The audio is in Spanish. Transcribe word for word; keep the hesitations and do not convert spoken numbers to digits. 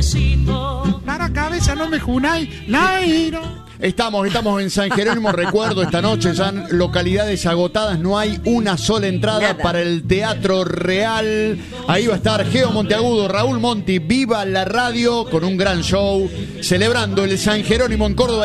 necesito. Para cabeza no me junai, Nairo. Estamos, estamos en San Jerónimo, recuerdo, esta noche ya en localidades agotadas, no hay una sola entrada Nada. para el Teatro Real. Ahí va a estar Geo Monteagudo, Raúl Monti, viva la radio, con un gran show, celebrando el San Jerónimo en Córdoba.